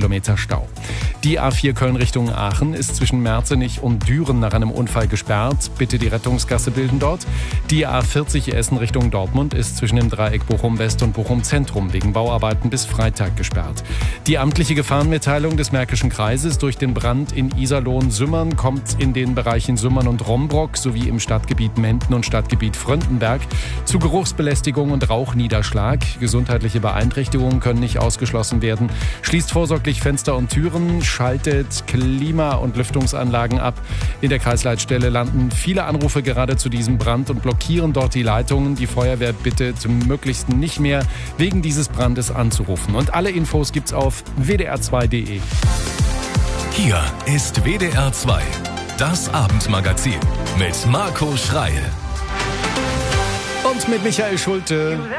Kilometer Stau. Die A4 Köln Richtung Aachen ist zwischen Merzenich und Düren nach einem Unfall gesperrt. Bitte die Rettungsgasse bilden dort. Die A40 Essen Richtung Dortmund ist zwischen dem Dreieck Bochum West und Bochum Zentrum wegen Bauarbeiten bis Freitag gesperrt. Die amtliche Gefahrenmitteilung des Märkischen Kreises durch den Brand in Iserlohn-Sümmern kommt in den Bereichen Sümmern und Rombrock sowie im Stadtgebiet Menden und Stadtgebiet Fröndenberg zu Geruchsbelästigung und Rauchniederschlag. Gesundheitliche Beeinträchtigungen können nicht ausgeschlossen werden. Schließt vorsorglich Fenster und Türen, schaltet Klima- und Lüftungsanlagen ab. In der Kreisleitstelle landen viele Anrufe gerade zu diesem Brand und blockieren dort die Leitungen. Die Feuerwehr bittet möglichst nicht mehr wegen dieses Brandes anzurufen. Und alle Infos gibt's auf wdr2.de. Hier ist WDR 2, das Abendmagazin mit Marco Schreil. Und mit Michael Schulte.